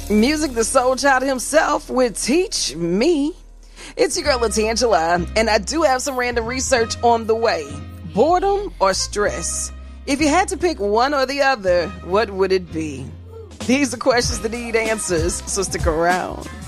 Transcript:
Music the soul child himself would teach me. It's your girl Latangela, and I do have some random research on the way. Boredom or stress? If you had to pick one or the other, what would it be? These are questions that need answers, so stick around.